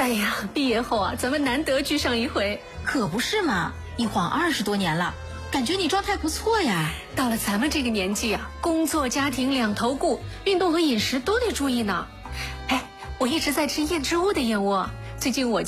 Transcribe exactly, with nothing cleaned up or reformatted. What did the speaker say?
哎呀，毕业后啊，咱们难得聚上一回。 可不是嘛，一晃二十多年了，感觉你状态不错呀。 到了咱们这个年纪啊，工作家庭两头顾，运动和饮食都得注意呢。哎，我一直在吃燕之屋的燕窝，最近我